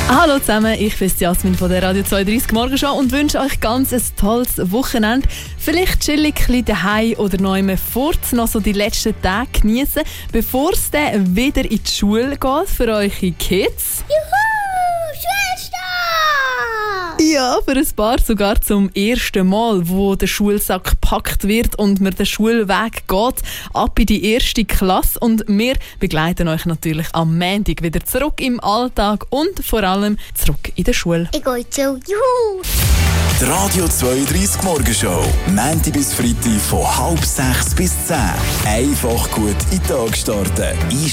Hallo zusammen, ich bin Jasmin von der Radio 32 Morgenshow und wünsche euch ganz ein tolles Wochenende. Vielleicht chillig ein bisschen daheim oder noch einmal fort, noch so die letzten Tage genießen, bevor es dann wieder in die Schule geht für eure Kids. Juhu, Schulstart! Ja, für ein paar sogar zum ersten Mal, wo der Schulsack gepackt wird und man den Schulweg geht, ab in die erste Klasse. Und wir begleiten euch natürlich am Montag wieder zurück im Alltag und vor allem zurück in der Schule. Ich gehe zu. Juhu! Die Radio 32 Morgenshow. Montag bis Freitag von 5:30 bis 10. Einfach gut in den Tag starten.